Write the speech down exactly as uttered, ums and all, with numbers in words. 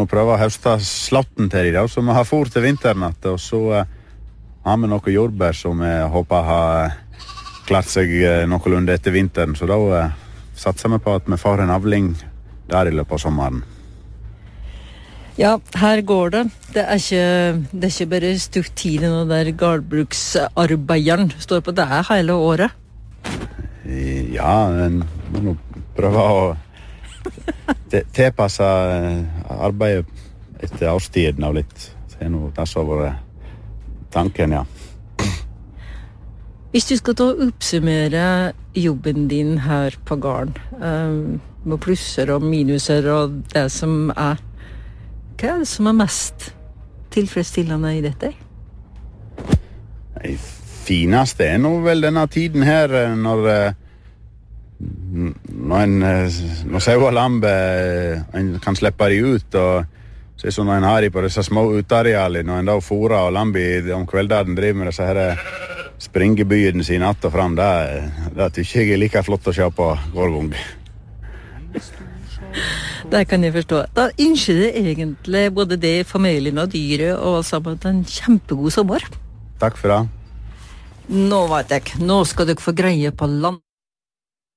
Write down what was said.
nå prøve å høste slatten til i dag, så vi har fôr til vinteren, og så uh, har vi noen jordbær som jeg håper har klart seg uh, noenlunde etter vinteren, så da uh, satser vi på at vi får en avling der i løpet av sommeren. Ja, her går det. Det er ikke, det er ikke bare strukturen og der gårdbruksarbeideren står på, det er hele året. Ja, men vi må prøve å tilpasse arbeidet etter årstiden og litt. Det er noe det som har vært tanken, ja. Hvis du skal ta og oppsummere jobben din her på gården, um, med plusser og minuser og det som er, hva er det som er mest tilfredsstillende i dette? Det fineste er nå vel denne tiden her, når, når en når sau og lampe en kan slippe de ut, og så er sånn når en har de på disse små utearealene, når en da fôrer og lampe om kvelden driver med disse her springebyen sine att og fram, det, det tykker jeg er like flott å se på hver gang. Det kan jeg forstå. Da ønsker jeg egentlig både det, familien og dyret, og sammen en kjempegod sommer. Takk for det. Nå vet jeg, nå skal dere få greie på land.